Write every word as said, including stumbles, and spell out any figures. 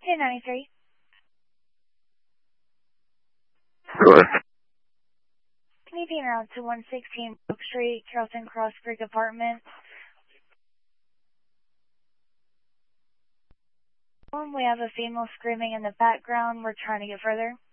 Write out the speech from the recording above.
two ninety-three. Sure. Can you be around to one sixteen Brook Street, Carrollton Cross Creek Apartment? We have a female screaming in the background. We're trying to get further.